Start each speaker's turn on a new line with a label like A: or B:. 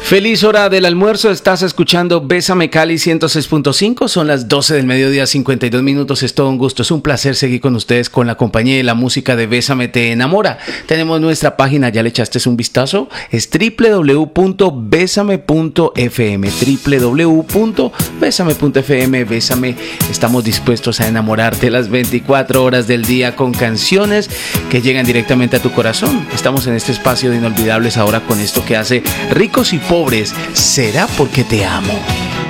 A: Feliz hora del almuerzo, estás escuchando Bésame Cali 106.5, son las 12 del mediodía, 52 minutos, es todo un gusto, es un placer seguir con ustedes con la compañía y la música de Bésame Te Enamora. Tenemos nuestra página, ¿ya le echaste un vistazo? Es www.besame.fm, www.besame.fm, Bésame, estamos dispuestos a enamorarte las 24 horas del día con canciones que llegan directamente a tu corazón. Estamos en este espacio de inolvidables ahora con esto que hace Ricos y Pobres, ¿será porque te amo?